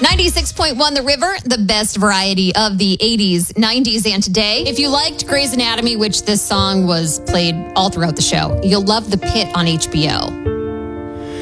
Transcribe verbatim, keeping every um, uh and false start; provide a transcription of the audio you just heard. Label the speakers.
Speaker 1: ninety-six point one The River, the best variety of the eighties, nineties, and today. If you liked Grey's Anatomy, which this song was played all throughout the show, you'll love The Pit on H B O.